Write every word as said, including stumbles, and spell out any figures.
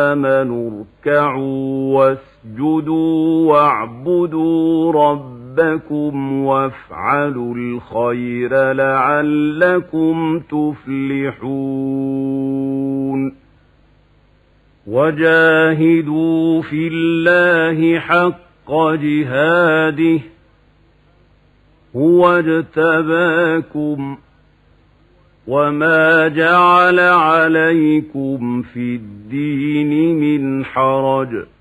آمنوا اركعوا واسجدوا واعبدوا ربكم وافعلوا الخير لعلكم تفلحون وجاهدوا في الله حق جهاده هو اجتباكم وما جعل عليكم في الدين من حرج